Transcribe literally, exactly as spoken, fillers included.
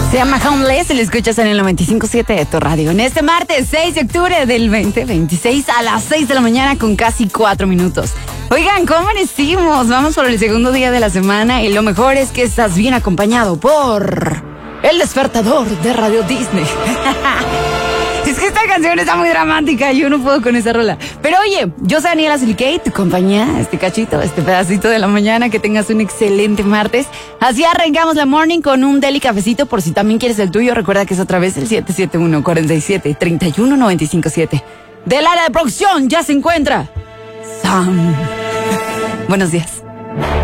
Se llama Homeless y lo escuchas en el noventa y cinco punto siete de tu radio. En este martes seis de octubre del veinte veintiséis a las seis de la mañana con casi cuatro minutos. Oigan, ¿cómo amanecimos? Vamos por el segundo día de la semana y lo mejor es que estás bien acompañado por el despertador de Radio Disney. Es que esta canción está muy dramática, yo no puedo con esa rola. Pero oye, yo soy Daniela Silkey, tu compañía, este cachito, este pedacito de la mañana. Que tengas un excelente martes. Así arrancamos la morning con un deli cafecito. Por si también quieres el tuyo, recuerda que es a través del siete siete uno, cuatro siete, tres uno, nueve cinco siete. Del área de producción ya se encuentra Sam. Buenos días.